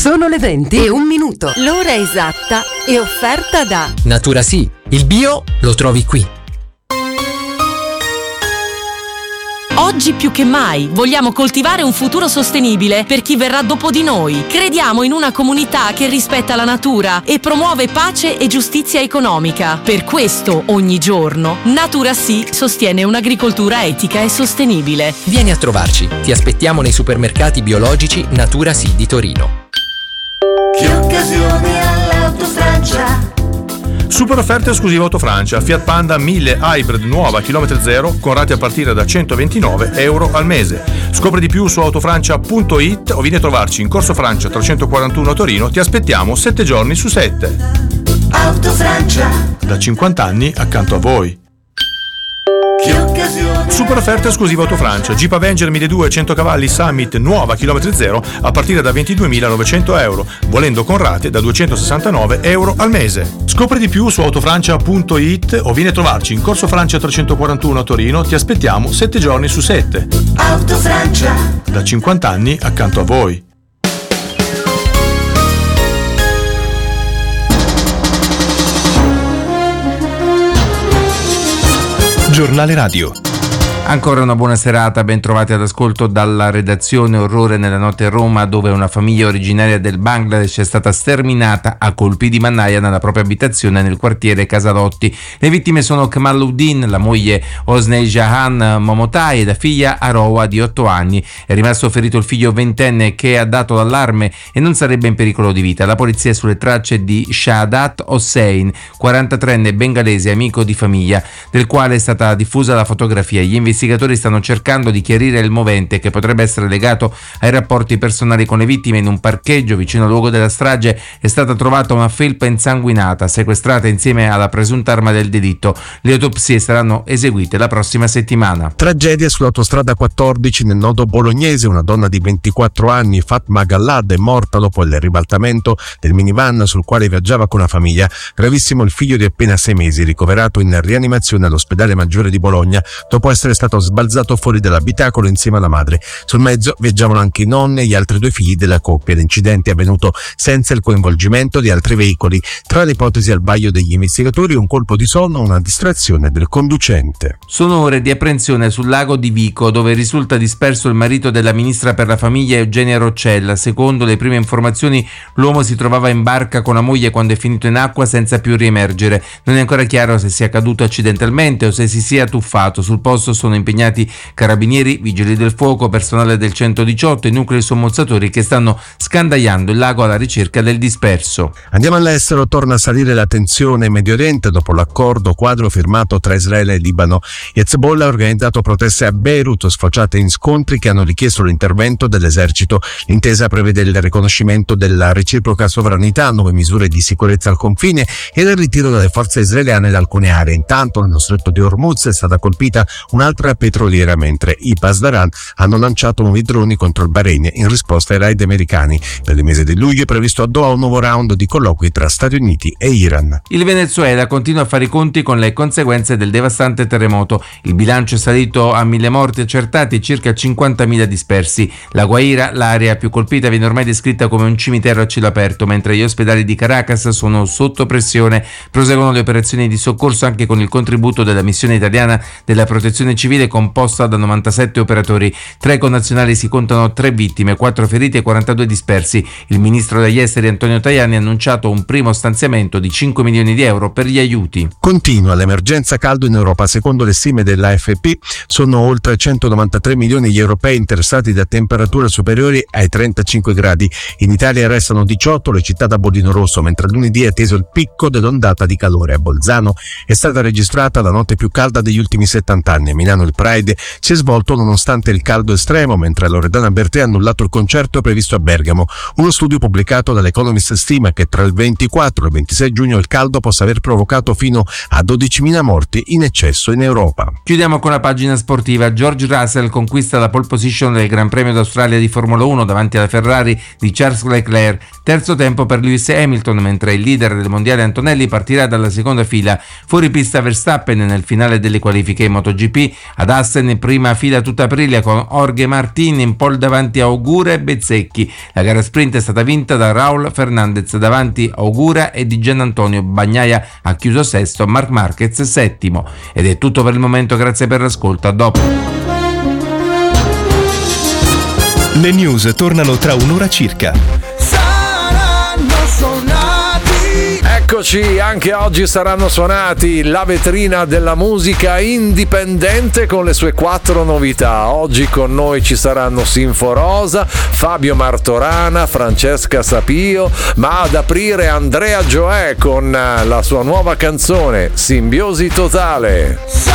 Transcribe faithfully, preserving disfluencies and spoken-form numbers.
Sono le venti e un minuto. L'ora esatta è offerta da Natura Sì, il bio lo trovi qui. Oggi più che mai vogliamo coltivare un futuro sostenibile per chi verrà dopo di noi. Crediamo in una comunità che rispetta la natura e promuove pace e giustizia economica. Per questo, ogni giorno, Natura Sì sostiene un'agricoltura etica e sostenibile. Vieni a trovarci. Ti aspettiamo nei supermercati biologici Natura Sì di Torino. Che occasione all'Autofrancia! Super offerta esclusiva Autofrancia, Fiat Panda mille Hybrid nuova chilometri zero con rate a partire da centoventinove euro al mese. Scopri di più su autofrancia punto it o vieni a trovarci in Corso Francia trecentoquarantuno a Torino. Ti aspettiamo sette giorni su sette. Autofrancia, Da cinquanta anni accanto a voi. che occasione! Super offerta esclusiva Autofrancia, Jeep Avenger milleduecento cento cavalli Summit nuova chilometri zero a partire da ventiduemilanovecento euro, volendo con rate da duecentosessantanove euro al mese. Scopri di più su autofrancia punto it o vieni a trovarci in Corso Francia trecentoquarantuno a Torino. Ti aspettiamo sette giorni su sette. Autofrancia, Da cinquanta anni accanto a voi. Giornale Radio. Ancora una buona serata, ben trovati all'ascolto dalla redazione. Orrore nella notte a Roma, dove una famiglia originaria del Bangladesh è stata sterminata a colpi di mannaia nella propria abitazione nel quartiere Casalotti. Le vittime sono Kamaluddin, la moglie Osnei Jahan Momotai e la figlia Arowa di otto anni. È rimasto ferito il figlio ventenne che ha dato l'allarme e non sarebbe in pericolo di vita. La polizia è sulle tracce di Shahadat Hossein, quarantatreenne bengalese amico di famiglia, del quale è stata diffusa la fotografia. Gli investigatori stanno cercando di chiarire il movente, che potrebbe essere legato ai rapporti personali con le vittime. In un parcheggio vicino al luogo della strage è stata trovata una felpa insanguinata, sequestrata insieme alla presunta arma del delitto. Le autopsie saranno eseguite la prossima settimana. Tragedia sull'autostrada quattordici nel nodo bolognese. Una donna di ventiquattro anni, Fatma Gallad, è morta dopo il ribaltamento del minivan sul quale viaggiava con la famiglia. Gravissimo il figlio di appena sei mesi, ricoverato in rianimazione all'ospedale Maggiore di Bologna dopo essere stato sbalzato fuori dall'abitacolo insieme alla madre. Sul mezzo viaggiavano anche i nonni e gli altri due figli della coppia. L'incidente è avvenuto senza il coinvolgimento di altri veicoli. Tra le ipotesi al vaglio degli investigatori, un colpo di sonno o una distrazione del conducente. Sono ore di apprensione sul lago di Vico, dove risulta disperso il marito della ministra per la famiglia Eugenia Roccella. Secondo le prime informazioni, l'uomo si trovava in barca con la moglie quando è finito in acqua senza più riemergere. Non è ancora chiaro se sia caduto accidentalmente o se si sia tuffato. Sul posto sono impegnati carabinieri, vigili del fuoco, personale del centodiciotto e nuclei sommozzatori che stanno scandagliando il lago alla ricerca del disperso. Andiamo all'estero. Torna a salire la tensione in Medio Oriente dopo l'accordo quadro firmato tra Israele e Libano. Hezbollah ha organizzato proteste a Beirut, sfociate in scontri che hanno richiesto l'intervento dell'esercito. L'intesa prevede il riconoscimento della reciproca sovranità, nuove misure di sicurezza al confine e il ritiro delle forze israeliane da alcune aree. Intanto nello stretto di Hormuz è stata colpita un'altra petroliera, mentre i Pasdaran hanno lanciato nuovi droni contro il Bahrain in risposta ai raid americani. Per il mese di luglio è previsto a Doha un nuovo round di colloqui tra Stati Uniti e Iran. Il Venezuela continua a fare i conti con le conseguenze del devastante terremoto. Il bilancio è salito a mille morti accertati e circa cinquantamila dispersi. La Guaira, l'area più colpita, viene ormai descritta come un cimitero a cielo aperto, mentre gli ospedali di Caracas sono sotto pressione. Proseguono le operazioni di soccorso anche con il contributo della missione italiana della protezione civile, composta da novantasette operatori. Tra i connazionali si contano tre vittime, quattro feriti e quarantadue dispersi. Il ministro degli esteri Antonio Tajani ha annunciato un primo stanziamento di cinque milioni di euro per gli aiuti. Continua l'emergenza caldo in Europa. Secondo le stime dell'A F P sono oltre centonovantatré milioni gli europei interessati da temperature superiori ai trentacinque gradi. In Italia restano diciotto le città da bollino rosso, mentre lunedì è atteso il picco dell'ondata di calore. A Bolzano è stata registrata la notte più calda degli ultimi settanta anni. A Milano il Pride si è svolto nonostante il caldo estremo, mentre Loredana Bertè ha annullato il concerto previsto a Bergamo. Uno studio pubblicato dall'Economist stima che tra il ventiquattro e il ventisei giugno il caldo possa aver provocato fino a dodicimila morti in eccesso in Europa. Chiudiamo con la pagina sportiva. George Russell conquista la pole position del Gran Premio d'Australia di Formula uno davanti alla Ferrari di Charles Leclerc. Terzo tempo per Lewis Hamilton, mentre il leader del mondiale Antonelli partirà dalla seconda fila. Fuori pista Verstappen nel finale delle qualifiche. In MotoGP Ad Assen in prima fila tutta Aprilia con Jorge Martin in pole davanti a Ogura e Bezzecchi. La gara sprint è stata vinta da Raul Fernandez davanti a Ogura e di Gianantonio Bagnaia ha chiuso sesto, Marc Marquez settimo. Ed è tutto per il momento, grazie per l'ascolto, a dopo. Le news tornano tra un'ora circa. Saranno suonati. Eccoci, anche oggi saranno suonati la vetrina della musica indipendente con le sue quattro novità. Oggi con noi ci saranno Sinforosa, Fabio Martorana, Francesca Sapio, ma ad aprire Andrea Gioè con la sua nuova canzone Simbiosi Totale.